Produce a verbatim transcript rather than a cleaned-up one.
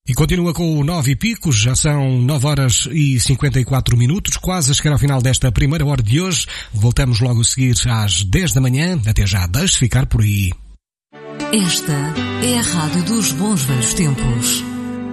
E continua com o nove e pico, já são nove horas e cinquenta e quatro minutos, quase a chegar ao final desta primeira hora de hoje. Voltamos logo a seguir às dez da manhã. Até já, deixe ficar por aí. Esta é a Rádio dos Bons Velhos Tempos.